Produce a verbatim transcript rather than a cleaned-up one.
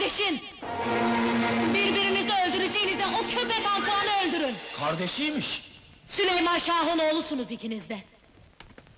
kardeşin! Birbirinizi öldüreceğinize o köpek Antoine'ı öldürün! Kardeşiymiş! Süleyman Şah'ın oğlusunuz ikiniz de!